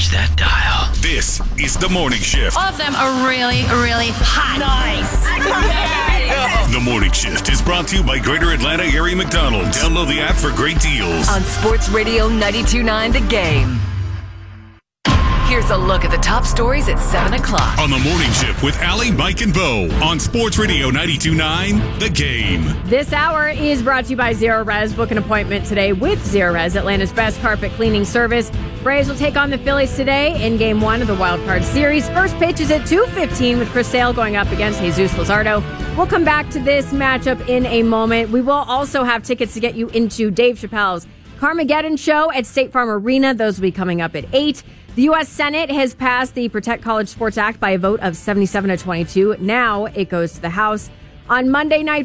touch that dial. This is The Morning Shift. All of them are really, really hot. Nice. The Morning Shift is brought to you by Greater Atlanta Area McDonald's. Download the app for great deals. On Sports Radio 92.9 The Game. Here's a look at the top stories at 7 o'clock. On The Morning Shift with Allie, Mike, and Bo on Sports Radio 92.9 The Game. This hour is brought to you by Zero Res. Book an appointment today with Zero Res, Atlanta's best carpet cleaning service. Braves will take on the Phillies today in Game 1 of the Wild Card Series. First pitch is at 2:15 with Chris Sale going up against Jesus Luzardo. We'll come back to this matchup in a moment. We will also have tickets to get you into Dave Chappelle's Carmageddon show at State Farm Arena. Those will be coming up at 8. The U.S. Senate has passed the Protect College Sports Act by a vote of 77 to 22. Now it goes to the House. On Monday night